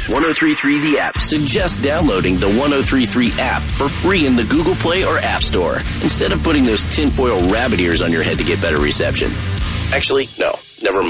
1033 The App suggests downloading the 1033 app for free in the Google Play or App Store instead of putting those tinfoil rabbit ears on your head to get better reception. Actually, no, never mind.